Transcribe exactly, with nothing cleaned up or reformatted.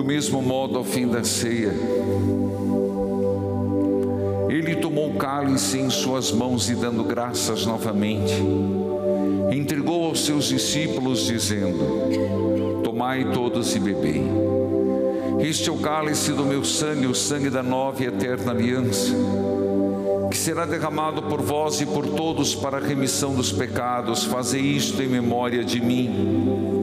mesmo modo, ao fim da ceia, ele tomou o cálice em suas mãos e, dando graças novamente, entregou aos seus discípulos, dizendo: tomai todos e bebei. Este é o cálice do meu sangue, o sangue da nova e eterna aliança, que será derramado por vós e por todos para a remissão dos pecados. Fazei isto em memória de mim.